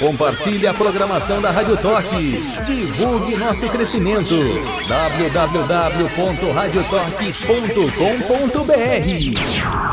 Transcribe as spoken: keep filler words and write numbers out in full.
Compartilhe a programação da Rádio Torque. Divulgue nosso crescimento. w w w ponto rádio torque ponto com ponto b r